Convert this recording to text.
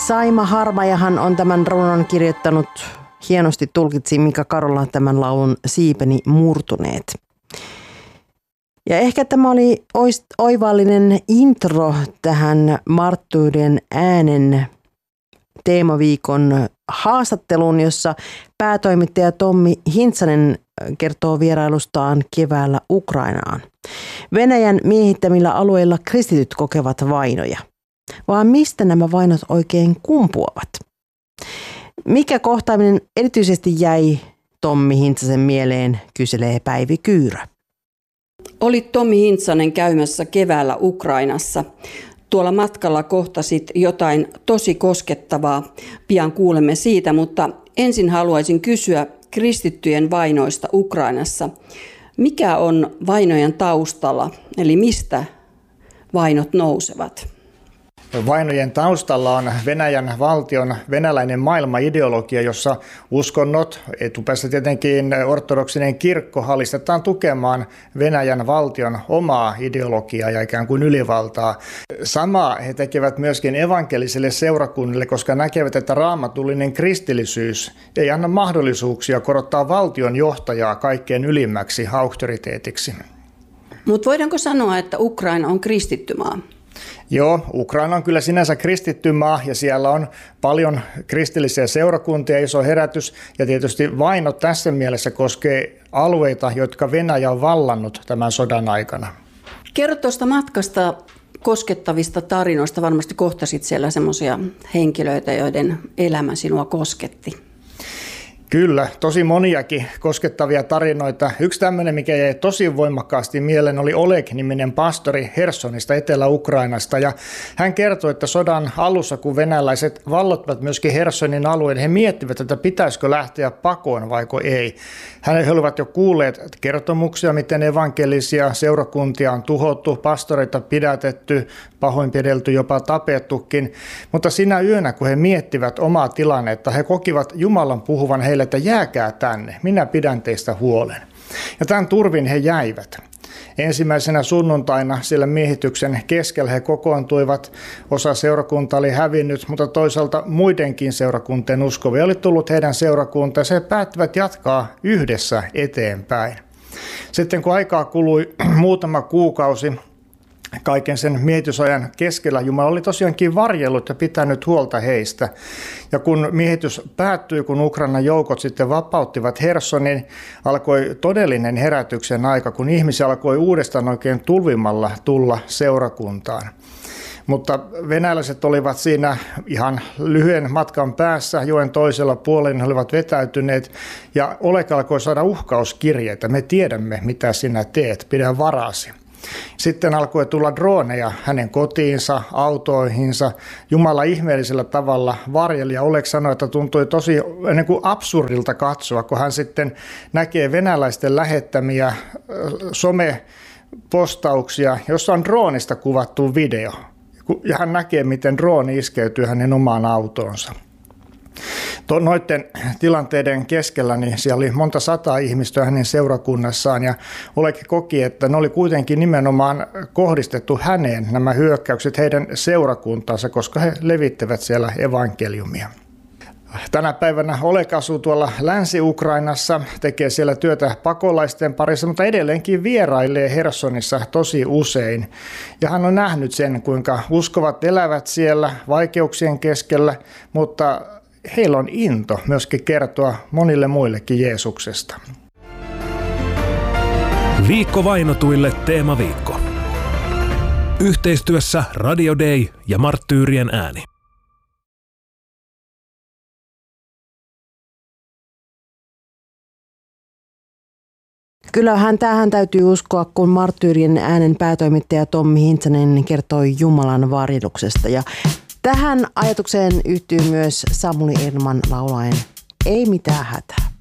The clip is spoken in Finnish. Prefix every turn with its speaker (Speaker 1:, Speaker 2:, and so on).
Speaker 1: Saima Harmajahan on tämän runon kirjoittanut. Hienosti tulkitsi Mika Karola tämän laulun Siipeni murtuneet. Ja ehkä tämä oli oivallinen intro tähän Marttyyrien äänen teemaviikon haastatteluun, jossa päätoimittaja Tommi Hintsanen kertoo vierailustaan keväällä Ukrainaan. Venäjän miehittämillä alueilla kristityt kokevat vainoja. Vaan mistä nämä vainot oikein kumpuavat? Mikä kohtaaminen erityisesti jäi Tommi Hintsasen mieleen, kyselee Päivi Kyyrö.
Speaker 2: Olit Tommi Hintsanen käymässä keväällä Ukrainassa. Tuolla matkalla kohtasit jotain tosi koskettavaa. Pian kuulemme siitä, mutta ensin haluaisin kysyä kristittyjen vainoista Ukrainassa. Mikä on vainojen taustalla, eli mistä vainot nousevat?
Speaker 3: Vainojen taustalla on Venäjän valtion venäläinen maailmanideologia, jossa uskonnot, etupäässä tietenkin ortodoksinen kirkko, halistetaan tukemaan Venäjän valtion omaa ideologiaa ja ikään kuin ylivaltaa. Samaa he tekevät myöskin evankelisille seurakunnille, koska näkevät, että raamatullinen kristillisyys ei anna mahdollisuuksia korottaa valtion johtajaa kaikkein ylimmäksi auktoriteetiksi.
Speaker 2: Mutta voidaanko sanoa, että Ukraina on kristitty maa?
Speaker 3: Joo, Ukraina on kyllä sinänsä kristitty maa ja siellä on paljon kristillisiä seurakuntia, iso herätys ja tietysti vainot tässä mielessä koskee alueita, jotka Venäjä on vallannut tämän sodan aikana.
Speaker 2: Kerro tuosta matkasta koskettavista tarinoista. Varmasti kohtasit siellä semmoisia henkilöitä, joiden elämä sinua kosketti.
Speaker 3: Kyllä, tosi moniakin koskettavia tarinoita. Yksi tämmöinen, mikä jäi tosi voimakkaasti mieleen, oli Oleg-niminen pastori Hersonista, Etelä-Ukrainasta. Ja hän kertoi, että sodan alussa, kun venäläiset vallottivat myöskin Hersonin alueen, he miettivät, että pitäisikö lähteä pakoon vaiko ei. He olivat jo kuulleet kertomuksia, miten evankelisia seurakuntia on tuhottu, pastoreita pidätetty, pahoinpidelty, jopa tapettukin. Mutta sinä yönä, kun he miettivät omaa tilannetta, he kokivat Jumalan puhuvan heille, että jääkää tänne, minä pidän teistä huolen. Ja tämän turvin he jäivät. Ensimmäisenä sunnuntaina siellä miehityksen keskellä he kokoontuivat. Osa seurakunta oli hävinnyt, mutta toisaalta muidenkin seurakuntien uskovia oli tullut heidän seurakuntaansa. He päättivät jatkaa yhdessä eteenpäin. Sitten kun aikaa kului muutama kuukausi, kaiken sen miehitysajan keskellä Jumala oli tosiaankin varjellut ja pitänyt huolta heistä. Ja kun miehitys päättyi, kun Ukrainan joukot sitten vapauttivat Hersonin, alkoi todellinen herätyksen aika, kun ihmisiä alkoi uudestaan oikein tulvimalla tulla seurakuntaan. Mutta venäläiset olivat siinä ihan lyhyen matkan päässä, joen toisella puolella, he olivat vetäytyneet ja Oleg alkoi saada uhkauskirjeitä. Me tiedämme, mitä sinä teet, pidä varasi. Sitten alkoi tulla droneja hänen kotiinsa, autoihinsa. Jumala ihmeellisellä tavalla varjeli ja Oleg sanoi, että tuntui tosi niin kuin absurdilta katsoa, kun hän sitten näkee venäläisten lähettämiä somepostauksia, jossa on droonista kuvattu video. Ja hän näkee, miten drooni iskeytyy hänen omaan autoonsa. Noiden tilanteiden keskellä niin siellä oli monta sataa ihmistä hänen seurakunnassaan ja Oleg koki, että ne oli kuitenkin nimenomaan kohdistettu häneen nämä hyökkäykset heidän seurakuntaansa, koska he levittävät siellä evankeliumia. Tänä päivänä Oleg asuu tuolla Länsi-Ukrainassa, tekee siellä työtä pakolaisten parissa, mutta edelleenkin vierailee Hersonissa tosi usein. Ja hän on nähnyt sen, kuinka uskovat elävät siellä vaikeuksien keskellä, mutta heillä on into myöskin kertoa monille muillekin Jeesuksesta.
Speaker 4: Viikko vainotuille teemaviikko. Yhteistyössä Radio Day ja Marttyyrien ääni.
Speaker 1: Kyllähän tähän täytyy uskoa, kun Marttyyrien äänen päätoimittaja Tommi Hintsanen kertoi Jumalan varjeluksesta. Ja tähän ajatukseen yhtyy myös Samuli Erman laulaen Ei mitään hätää.